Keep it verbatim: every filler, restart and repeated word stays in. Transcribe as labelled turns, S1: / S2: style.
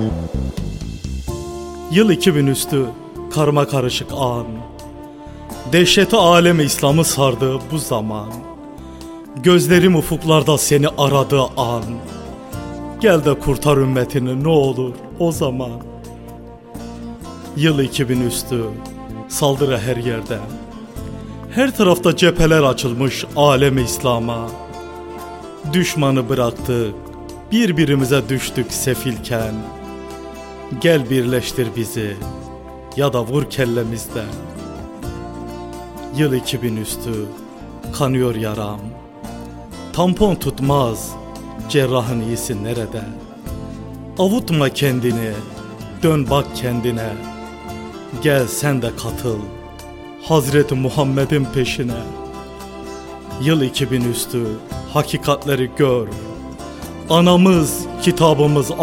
S1: Yıl iki bin üstü, karma karışık an. Dehşeti alemi İslam'ı sardı bu zaman. Gözlerim ufuklarda seni aradığı an. Gel de kurtar ümmetini ne olur o zaman. Yıl iki bin üstü, saldırı her yerde. Her tarafta cepheler açılmış alemi İslam'a. Düşmanı bıraktık, birbirimize düştük sefilken. Gel birleştir bizi ya da vur kellemizden. Yıl iki bin üstü, kanıyor yaram. Tampon tutmaz, cerrahın iyisi nerede? Avutma kendini, dön bak kendine. Gel sen de katıl Hazreti Muhammed'in peşine. Yıl iki bin üstü, hakikatleri gör. Anamız, kitabımız